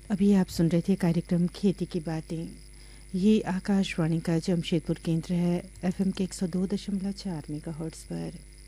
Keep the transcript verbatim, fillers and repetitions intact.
अभी आप सुन रहे थे कार्यक्रम खेती की बातें। ये आकाशवाणी का जमशेदपुर केंद्र है, एफएम के एक सौ दो दशमलव चार मेगाहर्ट्ज़ पर।